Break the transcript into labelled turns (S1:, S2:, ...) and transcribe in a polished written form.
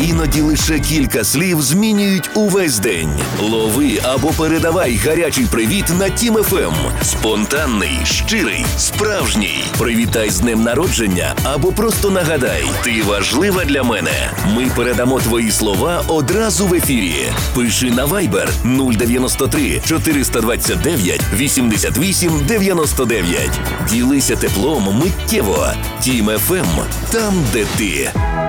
S1: Іноді лише кілька слів змінюють увесь день. Лови або передавай гарячий привіт на Тім ФМ. Спонтанний, щирий, справжній. Привітай з днем народження або просто нагадай, ти важлива для мене. Ми передамо твої слова одразу в ефірі. Пиши на Viber 093 429 88 99. Ділися теплом миттєво. Тім ФМ. Там, де ти.